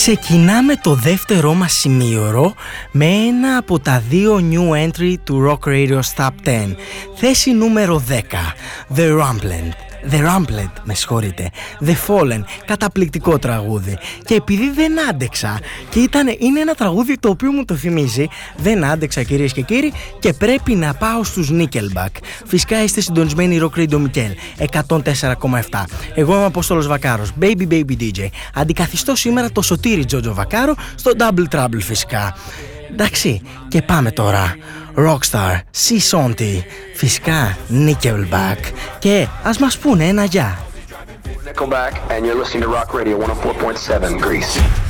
Ξεκινάμε το δεύτερό μας σημείωρο με ένα από τα δύο new entry του Rock Radio's Top 10. Θέση νούμερο 10, The Rumblet, με συγχωρείτε, The Fallen, καταπληκτικό τραγούδι. Και επειδή δεν άντεξα και είναι ένα τραγούδι το οποίο μου το θυμίζει, δεν άντεξα κυρίες και κύριοι και πρέπει να πάω στους Nickelback. Φυσικά είστε συντονισμένοι Rock Radio Μικέλ 104,7. Εγώ είμαι ο Απόστολος Βακάρος, Baby DJ. Αντικαθιστώ σήμερα το Σωτήρι Τζότζο Βακάρο στο Double Trouble φυσικά. Εντάξει, και πάμε τώρα. Rockstar, Sisonti, φυσικά Nickelback. Και ας μας πούνε ένα γεια. Nickelback and you're listening to Rock Radio 104.7 Greece.